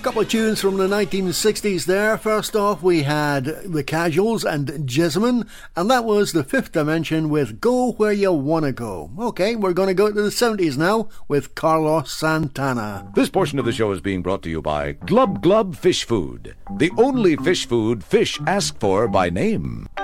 Couple of tunes from the 1960s there. First off, we had The Casuals and Jessamine, and that was The Fifth Dimension with Go Where You Wanna Go. Okay, we're going to go to the 70s now with Carlos Santana. This portion of the show is being brought to you by Glub Glub Fish Food, the only fish food fish ask for by name.